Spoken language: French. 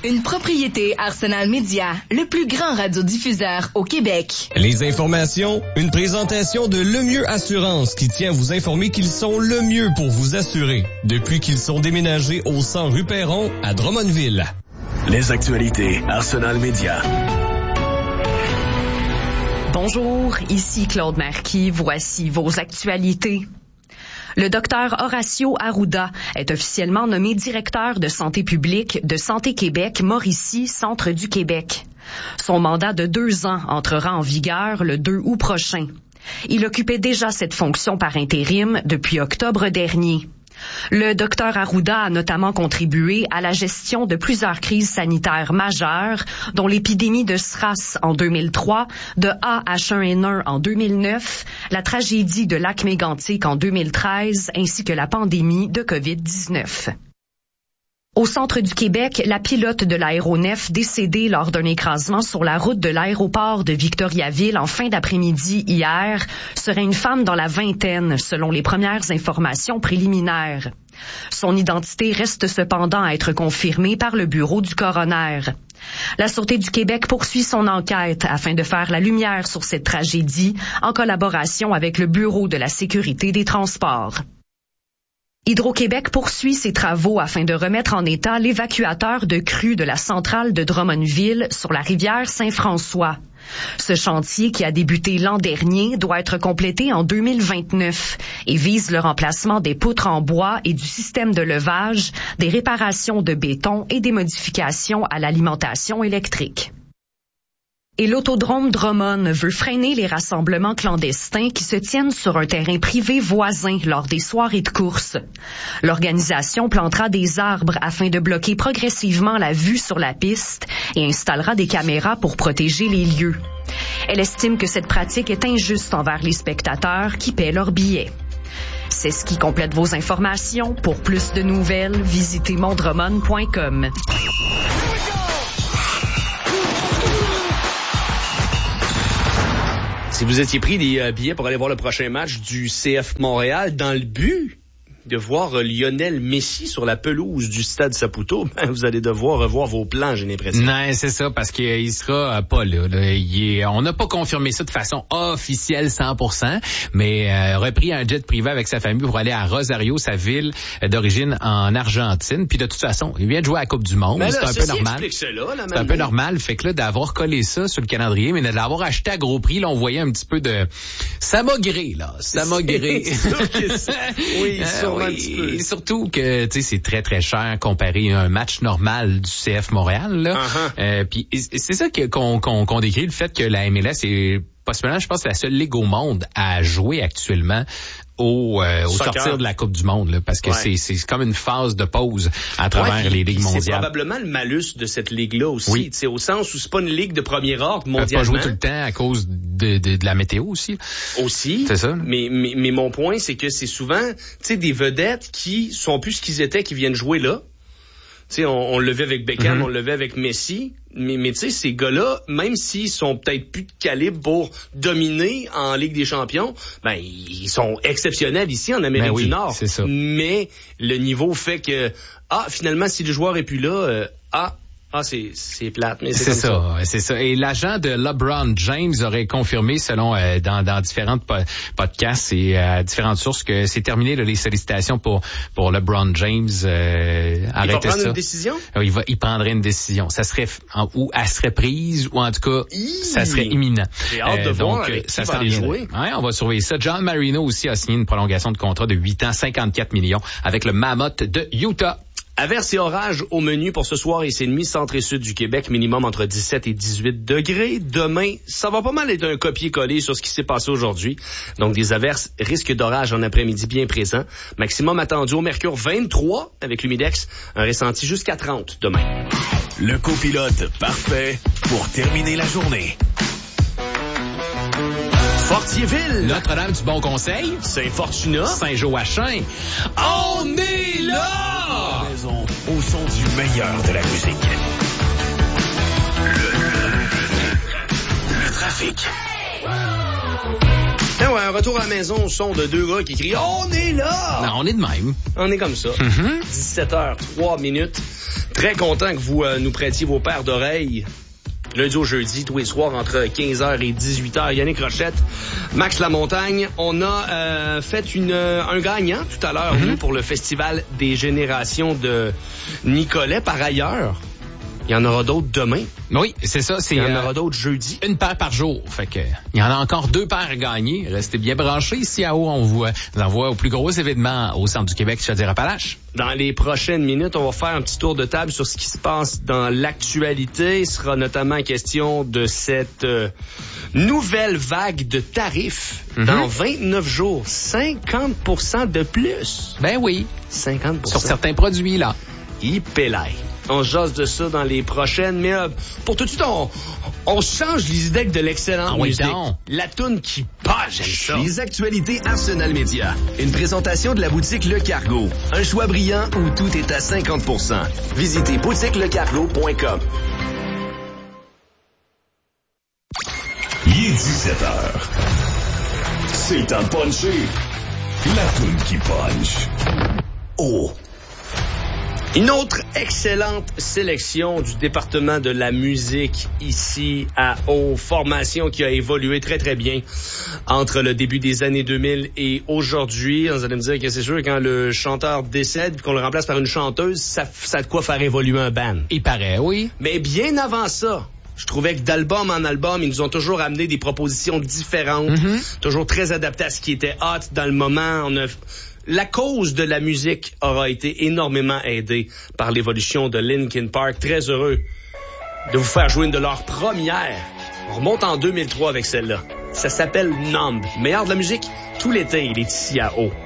Une propriété Arsenal Média, le plus grand radiodiffuseur au Québec. Les informations, une présentation de Le Mieux Assurance qui tient à vous informer qu'ils sont le mieux pour vous assurer depuis qu'ils sont déménagés au 100 rue Perron à Drummondville. Les actualités Arsenal Média. Bonjour, ici Claude Marquis, voici vos actualités. Le docteur Horacio Arruda est officiellement nommé directeur de santé publique de Santé Québec Mauricie, Centre du Québec. Son mandat de 2 ans entrera en vigueur le 2 août prochain. Il occupait déjà cette fonction par intérim depuis octobre dernier. Le docteur Arruda a notamment contribué à la gestion de plusieurs crises sanitaires majeures, dont l'épidémie de SRAS en 2003, de AH1N1 en 2009, la tragédie de Lac-Mégantic en 2013, ainsi que la pandémie de COVID-19. Au centre du Québec, la pilote de l'aéronef décédée lors d'un écrasement sur la route de l'aéroport de Victoriaville en fin d'après-midi hier serait une femme dans la vingtaine, selon les premières informations préliminaires. Son identité reste cependant à être confirmée par le bureau du coroner. La Sûreté du Québec poursuit son enquête afin de faire la lumière sur cette tragédie en collaboration avec le Bureau de la sécurité des transports. Hydro-Québec poursuit ses travaux afin de remettre en état l'évacuateur de crue de la centrale de Drummondville sur la rivière Saint-François. Ce chantier, qui a débuté l'an dernier, doit être complété en 2029 et vise le remplacement des poutres en bois et du système de levage, des réparations de béton et des modifications à l'alimentation électrique. Et l'autodrome Drummond veut freiner les rassemblements clandestins qui se tiennent sur un terrain privé voisin lors des soirées de course. L'organisation plantera des arbres afin de bloquer progressivement la vue sur la piste et installera des caméras pour protéger les lieux. Elle estime que cette pratique est injuste envers les spectateurs qui paient leurs billets. C'est ce qui complète vos informations. Pour plus de nouvelles, visitez mondrummond.com. Si vous étiez pris des billets pour aller voir le prochain match du CF Montréal dans le but de voir Lionel Messi sur la pelouse du Stade Saputo, vous allez devoir revoir vos plans, j'ai l'impression. Non, c'est ça, parce qu'il sera pas là. On n'a pas confirmé ça de façon officielle 100%, mais repris un jet privé avec sa famille pour aller à Rosario, sa ville d'origine en Argentine. Puis de toute façon, il vient de jouer à la Coupe du Monde. C'est un peu normal. C'est un peu normal. Fait que là, d'avoir collé ça sur le calendrier, mais de l'avoir acheté à gros prix, là, on voyait un petit peu de... Ça m'a gré, là. Ça m'a gré. Oui, et surtout que tu sais c'est très très cher comparé à un match normal du CF Montréal là. Puis c'est ça qu'on décrit, le fait que la MLS est possiblement, je pense, la seule ligue au monde à jouer actuellement au sortir de la Coupe du Monde là, parce que c'est comme une phase de pause à travers les ligues mondiales. C'est probablement le malus de cette ligue-là aussi, tu sais, au sens où c'est pas une ligue de premier ordre mondialement. Pas jouer tout le temps à cause de la météo aussi. Aussi. C'est ça. Mais mon point, c'est que c'est souvent, tu sais, des vedettes qui sont plus ce qu'ils étaient, qui viennent jouer là. Tu sais, on le levait avec Beckham, on le levait avec Messi, mais tu sais, ces gars-là, même s'ils sont peut-être plus de calibre pour dominer en Ligue des Champions, ben ils sont exceptionnels ici en Amérique du Nord. C'est ça. Mais le niveau fait que finalement, si le joueur est plus là, c'est plate, mais c'est comme ça. C'est ça. Et l'agent de LeBron James aurait confirmé, selon dans différentes podcasts et différentes sources, que c'est terminé les sollicitations pour LeBron James. Il va prendre une décision? Il prendrait une décision. Ça serait ou elle serait prise, ou en tout cas, ça serait imminent. J'ai hâte de voir avec ça qui va aller jouer. Ouais, on va surveiller ça. John Marino aussi a signé une prolongation de contrat de 8 ans, 54 millions avec le Mammoth de Utah. Averses et orages au menu pour ce soir et c'est demi, centre et sud du Québec, minimum entre 17 et 18 degrés. Demain, ça va pas mal être un copier-coller sur ce qui s'est passé aujourd'hui. Donc, des averses, risque d'orage en après-midi bien présent. Maximum attendu au mercure 23 avec l'humidex, un ressenti jusqu'à 30 demain. Le copilote parfait pour terminer la journée. Fortierville, Notre-Dame du Bon Conseil, Saint-Fortunat, Saint-Joachim. On est là! Maison au son du meilleur de la musique. Le trafic. Un retour à la maison au son de 2 gars qui crient « On est là! » Non, on est de même. On est comme ça. 17h03. Très content que vous nous prêtiez vos paires d'oreilles. Lundi au jeudi, tous les soirs, entre 15h et 18h. Yannick Rochette, Max Lamontagne. On a fait un gagnant tout à l'heure, nous, pour le Festival des Générations de Nicolet. Par ailleurs, il y en aura d'autres demain. Oui, c'est ça. Il y en aura d'autres jeudi. Une paire par jour. Fait que il y en a encore 2 paires à gagner. Restez bien branchés. Ici à Haut, on vous envoie au plus gros événement au centre du Québec, Chaudière-Appalaches. Dans les prochaines minutes, on va faire un petit tour de table sur ce qui se passe dans l'actualité. Il sera notamment question de cette nouvelle vague de tarifs. Dans 29 jours, 50% de plus. Ben oui. 50%. Sur certains produits, là. Ipelaï. On jase de ça dans les prochaines, mais pour tout de suite, on change les idées de l'excellente musique. Donc. La toune qui passe, j'aime ça. Les actualités Arsenal Média. Une présentation de la boutique Le Cargo. Un choix brillant où tout est à 50%. Visitez boutiquelecargo.com. Il est 17h. C'est le temps de puncher. La toune qui punch. Oh! Une autre excellente sélection du département de la musique ici à Haut. Formation qui a évolué très, très bien entre le début des années 2000 et aujourd'hui. Vous allez me dire que c'est sûr, quand le chanteur décède et qu'on le remplace par une chanteuse, ça a de quoi faire évoluer un band. Il paraît, oui. Mais bien avant ça, je trouvais que d'album en album, ils nous ont toujours amené des propositions différentes, toujours très adaptées à ce qui était hot dans le moment. La cause de la musique aura été énormément aidée par l'évolution de Linkin Park. Très heureux de vous faire jouer une de leurs premières. On remonte en 2003 avec celle-là. Ça s'appelle Numb. Meilleur de la musique, tout l'été, il est ici à Haut.